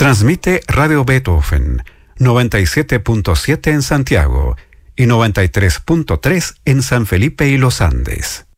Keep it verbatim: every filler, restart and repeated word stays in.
Transmite Radio Beethoven, noventa y siete punto siete en Santiago y noventa y tres punto tres en San Felipe y Los Andes.